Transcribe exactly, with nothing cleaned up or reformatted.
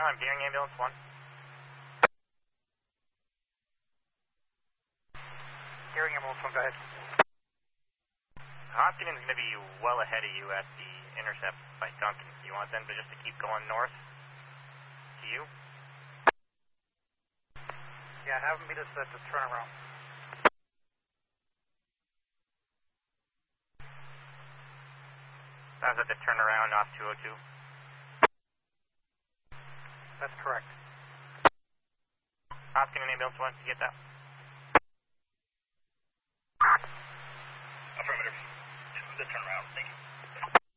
time, hearing ambulance one. Hearing ambulance one, go ahead. Hopkins is going to be well ahead of you at the intercept by Duncan. You want them to just to keep going north to you? Yeah, have them meet us at the turnaround. That was at the turnaround off two oh two? That's correct. Hopkins and ambulance one, you get that? Affirmative. This is the turnaround, thank you.